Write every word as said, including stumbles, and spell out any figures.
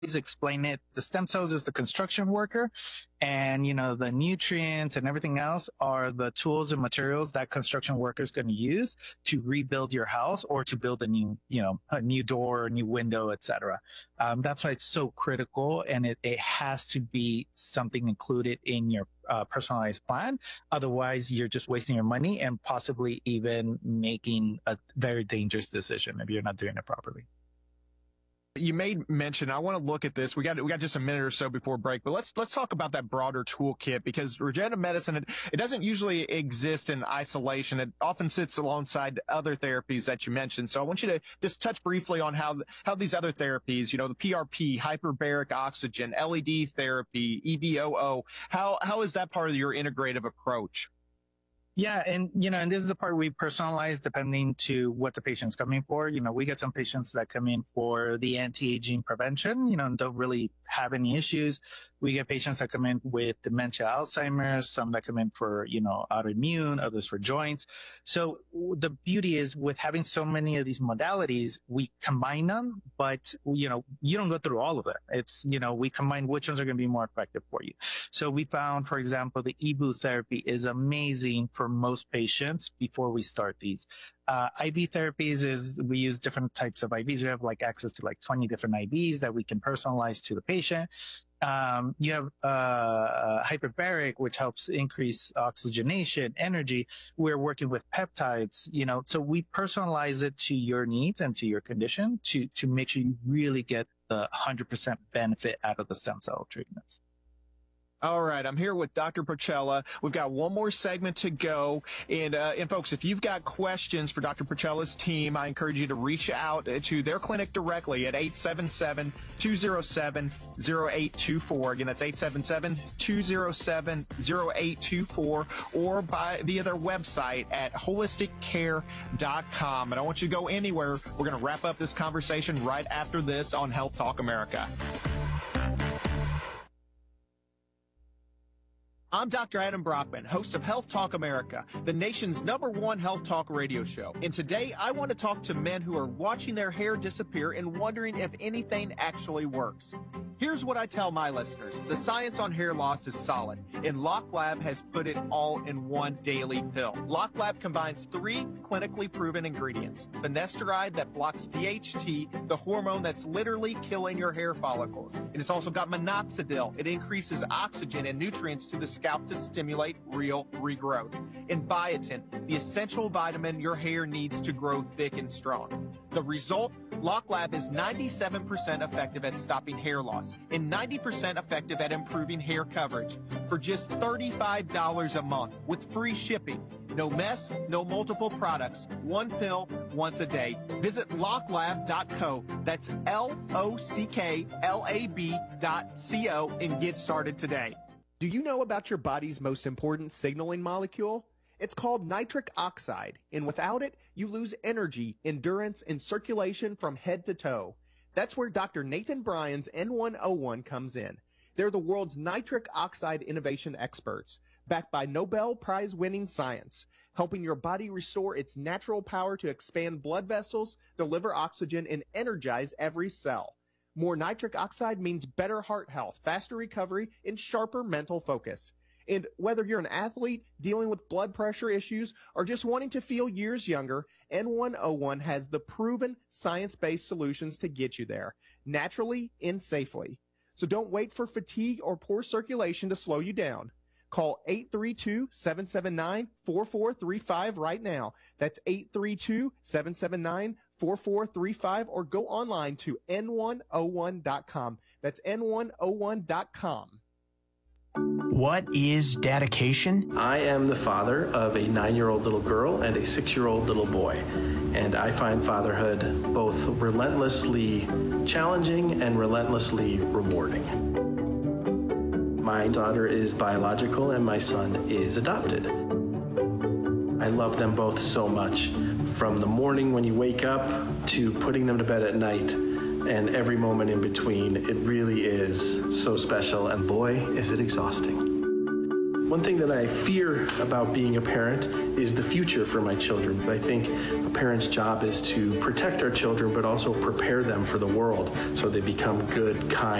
explain it. The stem cells is the construction worker, and you know the nutrients and everything else are the tools and materials that construction worker is going to use to rebuild your house or to build a new, you know, a new door, a new window, et cetera. Um, that's why it's so critical, and it, it has to be something included in your uh, personalized plan. Otherwise, you're just wasting your money and possibly even making a very dangerous decision if you're not doing it properly. You made mention, I want to look at this. We got we got just a minute or so before break, but let's let's talk about that broader toolkit, because regenerative medicine, it, it doesn't usually exist in isolation. It often sits alongside other therapies that you mentioned. So I want you to just touch briefly on how how these other therapies, you know, the P R P, hyperbaric oxygen, L E D therapy, E V O O, how how is that part of your integrative approach? Yeah, and you know, and this is the part we personalize depending to what the patient's coming for. You know, we get some patients that come in for the anti-aging prevention, you know, and don't really have any issues. We get patients that come in with dementia, Alzheimer's, some that come in for, you know, autoimmune, others for joints. So the beauty is with having so many of these modalities, we combine them, but, you know, you don't go through all of it. It's, you know, we combine which ones are going to be more effective for you. So we found, for example, the E B U therapy is amazing for most patients before we start these. Uh, I V therapies is we use different types of I Vs. We have like access to like twenty different I Vs that we can personalize to the patient. Um, you have uh, hyperbaric, which helps increase oxygenation, energy. We're working with peptides, you know, so we personalize it to your needs and to your condition to to make sure you really get the one hundred percent benefit out of the stem cell treatments. All right, I'm here with Doctor Porcella. We've got one more segment to go. And, uh, and folks, if you've got questions for Doctor Porcella's team, I encourage you to reach out to their clinic directly at eight seven seven, two oh seven, oh eight two four. Again, that's eight seven seven, two oh seven, oh eight two four, or by via their website at holistic care dot com. And I want you to go anywhere. We're going to wrap up this conversation right after this on Health Talk America. I'm Doctor Adam Brockman, host of Health Talk America, the nation's number one health talk radio show. And today, I want to talk to men who are watching their hair disappear and wondering if anything actually works. Here's what I tell my listeners. The science on hair loss is solid, and LocLab has put it all in one daily pill. LocLab combines three clinically proven ingredients. Finasteride that blocks D H T, the hormone that's literally killing your hair follicles. And it's also got minoxidil. It increases oxygen and nutrients to the scalp to stimulate real regrowth. And biotin, the essential vitamin your hair needs to grow thick and strong. The result? LocLab is ninety-seven percent effective at stopping hair loss and ninety percent effective at improving hair coverage for just thirty-five dollars a month with free shipping. No mess, no multiple products. One pill, once a day. Visit locklab dot co. That's L O C K L A B dot C O and get started today. Do you know about your body's most important signaling molecule? It's called nitric oxide, and without it, you lose energy, endurance, and circulation from head to toe. That's where Doctor Nathan Bryan's N one oh one comes in. They're the world's nitric oxide innovation experts, backed by Nobel Prize-winning science, helping your body restore its natural power to expand blood vessels, deliver oxygen, and energize every cell. More nitric oxide means better heart health, faster recovery, and sharper mental focus. And whether you're an athlete dealing with blood pressure issues or just wanting to feel years younger, N one oh one has the proven science-based solutions to get you there, naturally and safely. So don't wait for fatigue or poor circulation to slow you down. Call eight three two, seven seven nine, four four three five right now. That's eight three two, seven seven nine, four four three five, or go online to N one oh one dot com. That's N one oh one dot com. What is dedication? I am the father of a nine-year-old little girl and a six-year-old little boy, and I find fatherhood both relentlessly challenging and relentlessly rewarding. My daughter is biological and my son is adopted. I love them both so much, from the morning when you wake up to putting them to bed at night. And every moment in between, it really is so special, and boy, is it exhausting. One thing that I fear about being a parent is the future for my children. I think a parent's job is to protect our children, but also prepare them for the world so they become good, kind,